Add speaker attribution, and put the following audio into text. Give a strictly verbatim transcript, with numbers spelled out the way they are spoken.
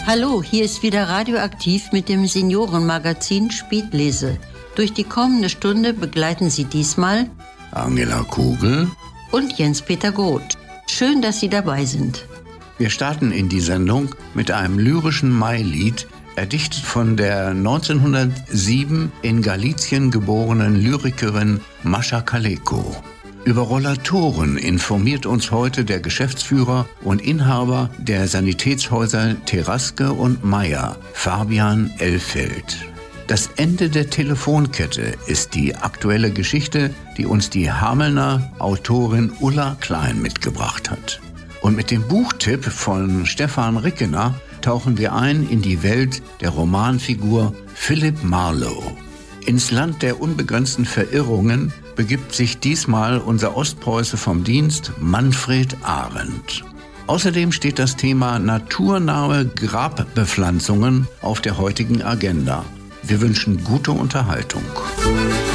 Speaker 1: Hallo, hier ist wieder Radioaktiv mit dem Seniorenmagazin Spätlese. Durch die kommende Stunde begleiten Sie diesmal
Speaker 2: Angela Kugel
Speaker 1: und Jens-Peter Groth. Schön, dass Sie dabei sind.
Speaker 2: Wir starten in die Sendung mit einem lyrischen Mailied, erdichtet von der neunzehnhundertsieben in Galizien geborenen Lyrikerin Mascha Kaleko. Über Rollatoren informiert uns heute der Geschäftsführer und Inhaber der Sanitätshäuser Teraske und Meyer, Fabian Elfeld. Das Ende der Telefonkette ist die aktuelle Geschichte, die uns die Hamelner Autorin Ulla Klein mitgebracht hat. Und mit dem Buchtipp von Stefan Rickener tauchen wir ein in die Welt der Romanfigur Philip Marlowe. Ins Land der unbegrenzten Verirrungen begibt sich diesmal unser Ostpreuße vom Dienst, Manfred Arendt. Außerdem steht das Thema naturnahe Grabbepflanzungen auf der heutigen Agenda. Wir wünschen gute Unterhaltung.